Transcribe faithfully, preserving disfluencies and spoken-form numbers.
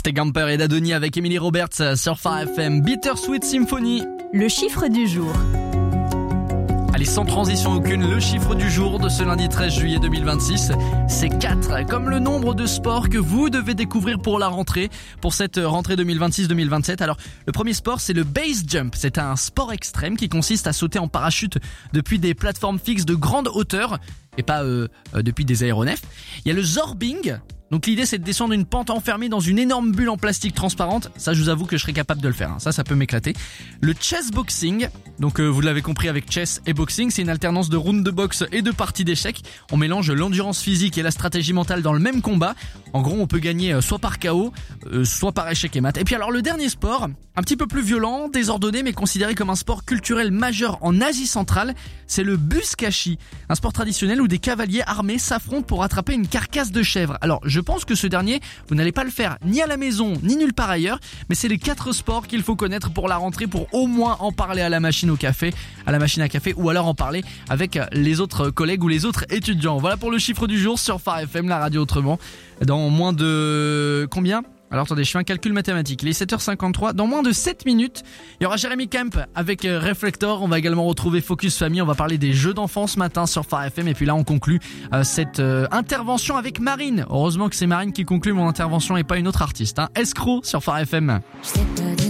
C'était Gamper et Dadoni avec Emily Roberts sur Phare F M. Bittersweet Symphony. Le chiffre du jour. Allez, sans transition aucune, le chiffre du jour de ce lundi treize juillet deux mille vingt-six, c'est quatre, comme le nombre de sports que vous devez découvrir pour la rentrée, pour cette rentrée deux mille vingt-six deux mille vingt-sept. Alors, le premier sport, c'est le base jump. C'est un sport extrême qui consiste à sauter en parachute depuis des plateformes fixes de grande hauteur, et pas euh, euh, depuis des aéronefs. Il y a le zorbing. Donc l'idée, c'est de descendre une pente enfermée dans une énorme bulle en plastique transparente. Ça, je vous avoue que je serais capable de le faire. Hein. Ça, ça peut m'éclater. Le chess boxing. Donc euh, vous l'avez compris, avec chess et boxing, c'est une alternance de rounds de boxe et de parties d'échecs. On mélange l'endurance physique et la stratégie mentale dans le même combat. En gros, on peut gagner soit par K O, euh, soit par échec et mat. Et puis alors, le dernier sport, un petit peu plus violent, désordonné, mais considéré comme un sport culturel majeur en Asie centrale, c'est le buzkashi. Un sport traditionnel où des cavaliers armés s'affrontent pour attraper une carcasse de chèvre. Alors, je pense que ce dernier, vous n'allez pas le faire ni à la maison, ni nulle part ailleurs, mais c'est les quatre sports qu'il faut connaître pour la rentrée, pour au moins en parler à la machine au café, à la machine à café, ou alors en parler avec les autres collègues ou les autres étudiants. Voilà pour le chiffre du jour sur Phare F M, la radio autrement. Dans moins de... combien ? Alors attendez, je fais un calcul mathématique. Il est sept heures cinquante-trois. Dans moins de sept minutes, il y aura Jérémy Kemp avec Reflector. On va également retrouver Focus Famille. On va parler des jeux d'enfants ce matin sur Phare F M. Et puis là, on conclut euh, cette euh, intervention avec Marine. Heureusement que c'est Marine qui conclut mon intervention et pas une autre artiste. Hein. Escroc sur Phare F M.